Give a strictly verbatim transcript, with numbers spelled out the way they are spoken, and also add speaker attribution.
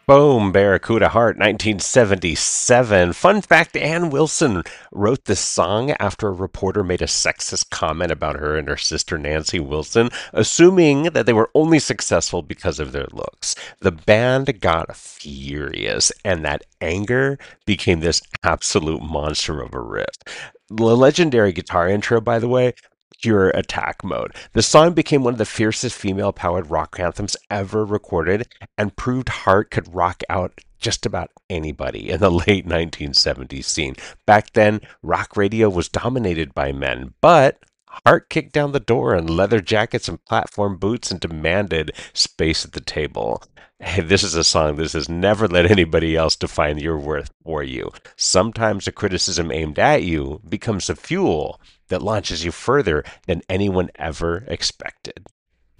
Speaker 1: Boom, Barracuda Heart, nineteen seventy-seven. Fun fact, Ann Wilson wrote this song after a reporter made a sexist comment about her and her sister Nancy Wilson, assuming that they were only successful because of their looks. The band got furious, and that anger became this absolute monster of a riff. The legendary guitar intro, by the way, pure attack mode. The song became one of the fiercest female powered rock anthems ever recorded and proved Heart could rock out just about anybody in the late nineteen seventies scene. Back then, rock radio was dominated by men, but Hart kicked down the door in leather jackets and platform boots and demanded space at the table. Hey, this is a song that says never let anybody else define your worth for you. Sometimes a criticism aimed at you becomes a fuel that launches you further than anyone ever expected.